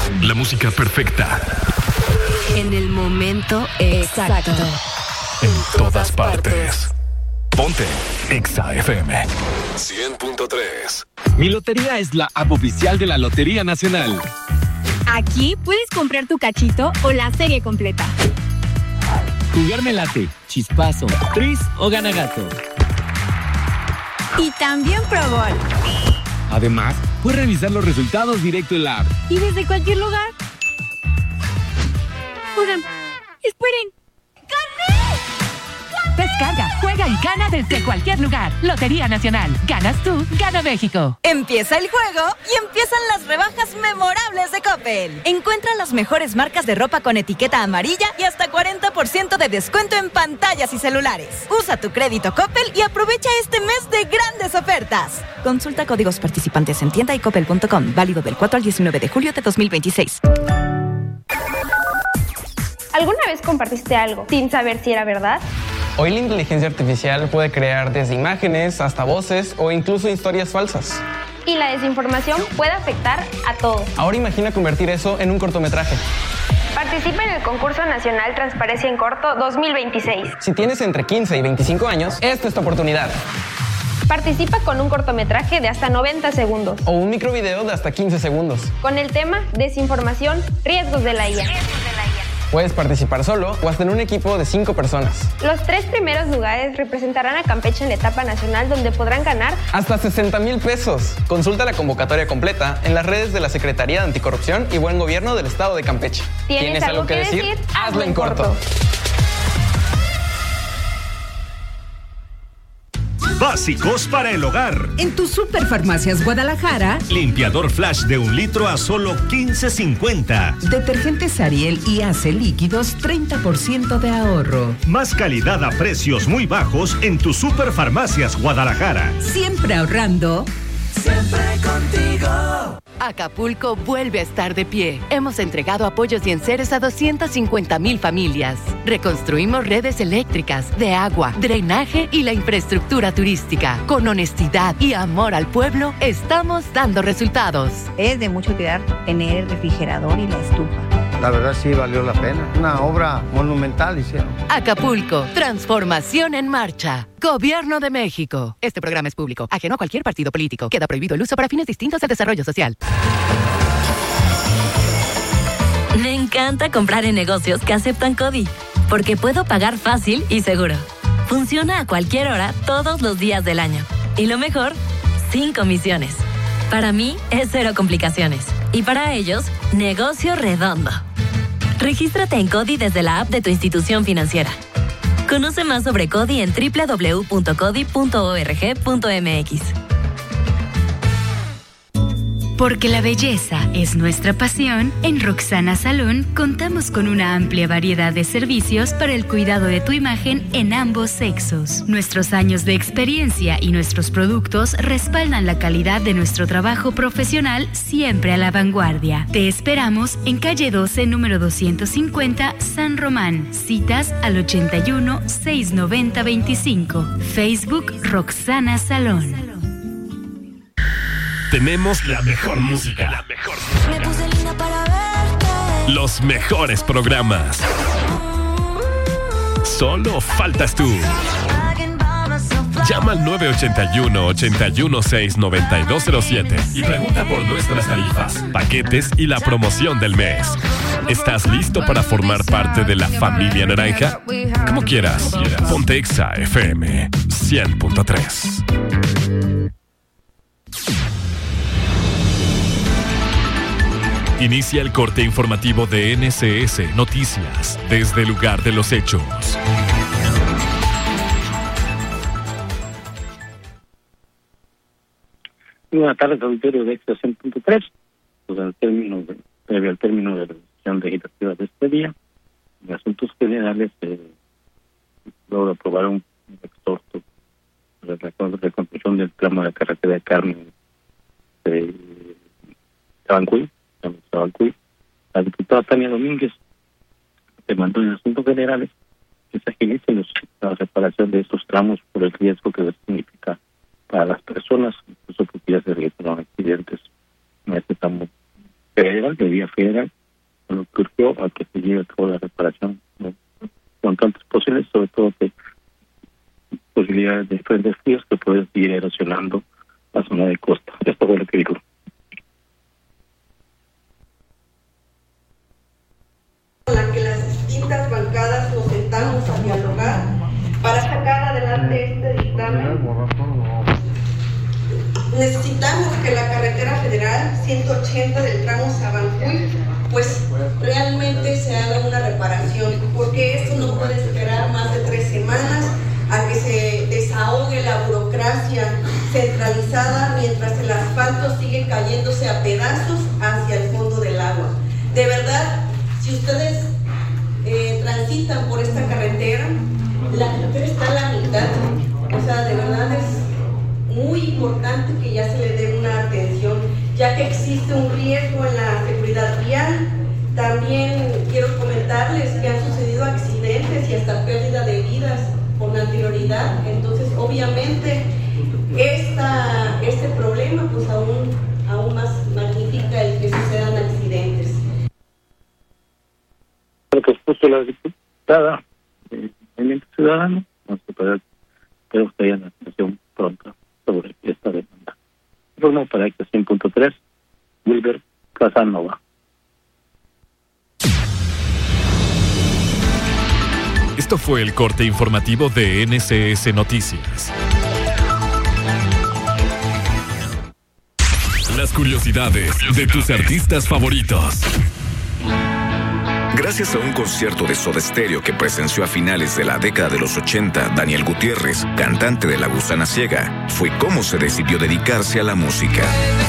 La música perfecta. En el momento exacto. En todas partes. Ponte Exa FM 100.3. Mi Lotería es la app oficial de la Lotería Nacional. Aquí puedes comprar tu cachito o la serie completa. Jugarme late, chispazo, tris o ganagato. Y también Pro Bowl. Además, puedes revisar los resultados directo en la app. Y desde cualquier lugar. Oigan, esperen. ¡Gané! Descarga, juega y gana desde cualquier lugar. Lotería Nacional. Ganas tú, gana México. Empieza el juego y empiezan las rebajas memorables de Coppel. Encuentra las mejores marcas de ropa con etiqueta amarilla y hasta 40% de descuento en pantallas y celulares. Usa tu crédito Coppel y aprovecha este mes de grandes ofertas. Consulta códigos participantes en tienda y coppel.com. Válido del 4 al 19 de julio de 2026. ¿Alguna vez compartiste algo sin saber si era verdad? Hoy la inteligencia artificial puede crear desde imágenes hasta voces o incluso historias falsas. Y la desinformación puede afectar a todos. Ahora imagina convertir eso en un cortometraje. Participa en el Concurso Nacional Transparencia en Corto 2026. Si tienes entre 15 y 25 años, esta es tu oportunidad. Participa con un cortometraje de hasta 90 segundos. O un microvideo de hasta 15 segundos. Con el tema Desinformación, riesgos de la IA. Puedes participar solo o hasta en un equipo de 5 personas. Los 3 primeros lugares representarán a Campeche en la etapa nacional, donde podrán ganar hasta 60,000 pesos. Consulta la convocatoria completa en las redes de la Secretaría de Anticorrupción y Buen Gobierno del Estado de Campeche. ¿Tienes algo que decir? Hazlo en corto. Básicos para el hogar. En tu Superfarmacias Guadalajara, limpiador Flash de 1 litro a solo $15.50. Detergentes Ariel y Ace líquidos, 30% de ahorro. Más calidad a precios muy bajos en tu Superfarmacias Guadalajara. Siempre ahorrando. Siempre contigo. Acapulco vuelve a estar de pie. Hemos entregado apoyos y enseres a 250,000 familias. Reconstruimos redes eléctricas, de agua, drenaje y la infraestructura turística. Con honestidad y amor al pueblo, estamos dando resultados. Es de mucha utilidad tener el refrigerador y la estufa. La verdad sí valió la pena. Una obra monumental hicieron. Acapulco, transformación en marcha. Gobierno de México. Este programa es público, ajeno a cualquier partido político. Queda prohibido el uso para fines distintos de desarrollo social. Me encanta comprar en negocios que aceptan CODI, porque puedo pagar fácil y seguro. Funciona a cualquier hora, todos los días del año. Y lo mejor, sin comisiones. Para mí es cero complicaciones. Y para ellos, negocio redondo. Regístrate en CODI desde la app de tu institución financiera. Conoce más sobre CODI en www.codi.org.mx. Porque la belleza es nuestra pasión, en Roxana Salón contamos con una amplia variedad de servicios para el cuidado de tu imagen en ambos sexos. Nuestros años de experiencia y nuestros productos respaldan la calidad de nuestro trabajo profesional, siempre a la vanguardia. Te esperamos en calle 12, número 250, San Román. Citas al 81 690 25. Facebook Roxana Salón. Tenemos la mejor música. Me puse linda para verte. Los mejores programas. Solo faltas tú. Llama al 981-816-9207 y pregunta por nuestras tarifas, paquetes y la promoción del mes. ¿Estás listo para formar parte de la familia naranja? Como quieras. Ponte Exa FM 100.3. Inicia el corte informativo de NCS Noticias desde el lugar de los hechos. Buenas tardes, auditorio de Extra 100.3. Pues previo al término de la sesión legislativa de este día, en asuntos generales, luego de aprobar un exhorto de la reconstrucción del tramo de carretera de Carmen de Tabancuy, la diputada Tania Domínguez demandó en asuntos generales que se agilice la reparación de estos tramos por el riesgo que significa para las personas, incluso porque ya se registraron accidentes en este tramo federal, de vía federal, lo que urgió a que se lleve a cabo la reparación cuanto antes posible, sobre todo que posibilidades de frentes fríos que pueden seguir erosionando la zona de costa. Esto fue lo que dijo. En la que las distintas bancadas nos sentamos a dialogar para sacar adelante este dictamen. Necesitamos que la carretera federal 180 del tramo Sabancuy pues realmente se haga una reparación, porque esto no puede esperar más de 3 semanas a que se desahogue la burocracia centralizada mientras el asfalto sigue cayéndose a pedazos hacia el fondo del agua. De verdad, si ustedes transitan por esta carretera, la carretera está a la mitad, o sea, de verdad es muy importante que ya se le dé una atención, ya que existe un riesgo en la seguridad vial. También quiero comentarles que han sucedido accidentes y hasta pérdida de vidas con anterioridad, entonces obviamente este problema pues aún más magnifica el que sucedan accidentes. Lo que expuso la diputada del Movimiento Ciudadano, vamos a esperar que haya una atención pronta sobre esta demanda. Informo para Acta 100.3, Wilber Casanova. Esto fue el corte informativo de NCS Noticias. Las curiosidades de tus artistas favoritos. Gracias a un concierto de Soda Stereo que presenció a finales de la década de los 80, Daniel Gutiérrez, cantante de La Gusana Ciega, fue como se decidió dedicarse a la música.